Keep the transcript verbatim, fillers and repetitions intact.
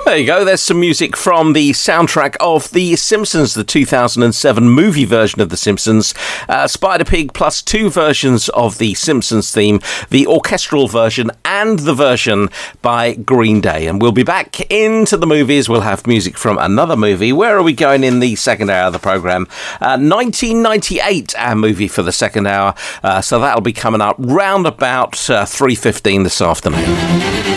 There you go. There's some music from the soundtrack of The Simpsons, the two thousand seven movie version of The Simpsons. Uh, Spider-Pig plus two versions of the Simpsons theme, the orchestral version and the version by Green Day. And we'll be back into the movies. We'll have music from another movie. Where are we going in the second hour of the programme? Uh, nineteen ninety-eight, our movie for the second hour. Uh, so that'll be coming up round about uh, three fifteen this afternoon.